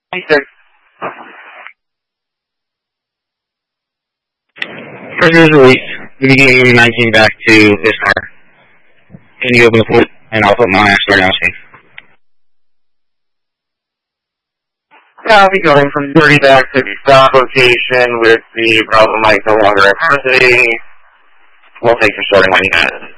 26. Prisoners released. Leading 19 back to Ismar. Can you open the port? And I'll put my start now safe. Yeah, I'll be going from 30 back to the stop location with the problem mic no longer in custody. We'll take your starting when you have it.